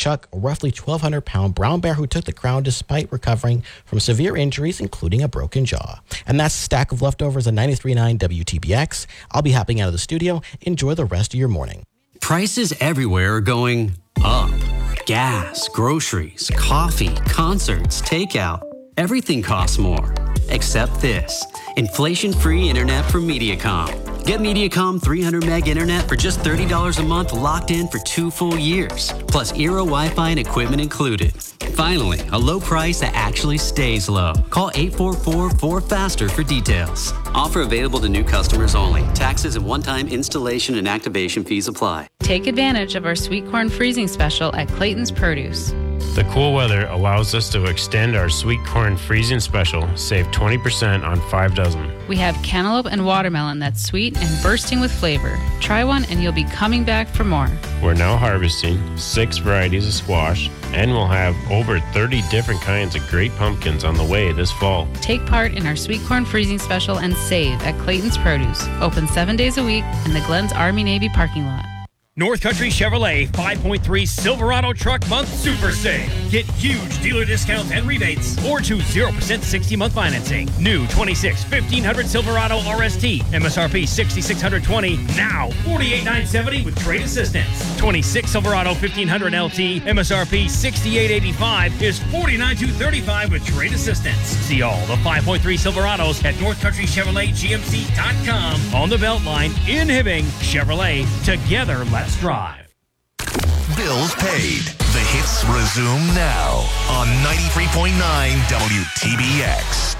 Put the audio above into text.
Chuck, a roughly 1,200-pound brown bear who took the crown despite recovering from severe injuries, including a broken jaw. And that's Stack of Leftovers on 93.9 WTBX. I'll be hopping out of the studio. Enjoy the rest of your morning. Prices everywhere are going up. Gas, groceries, coffee, concerts, takeout. Everything costs more. Except this. Inflation-free internet from Mediacom. Get Mediacom 300 meg internet for just $30 a month, locked in for 2 full years. Plus Eero Wi-Fi and equipment included. Finally, a low price that actually stays low. Call 844-4FASTER for details. Offer available to new customers only. Taxes and one-time installation and activation fees apply. Take advantage of our sweet corn freezing special at Clayton's Produce. The cool weather allows us to extend our sweet corn freezing special. Save 20% on 5 dozen. We have cantaloupe and watermelon that's sweet and bursting with flavor. Try one and you'll be coming back for more. We're now harvesting 6 varieties of squash, and we'll have over 30 different kinds of great pumpkins on the way this fall. Take part in our sweet corn freezing special and save at Clayton's Produce. Open 7 days a week in the Glens Army-Navy parking lot. North Country Chevrolet 5.3 Silverado Truck Month Super Sale. Get huge dealer discounts and rebates or choose 0% 60-month financing. New 26 1500 Silverado RST, MSRP $6,620, now $48,970 with trade assistance. 26 Silverado 1500 LT, MSRP $68,885 is $49,235 with trade assistance. See all the 5.3 Silverados at NorthCountryChevroletGMC.com. On the Beltline in Hibbing, Chevrolet, together let's drive. Bills paid. The hits resume now on 93.9 WTBX.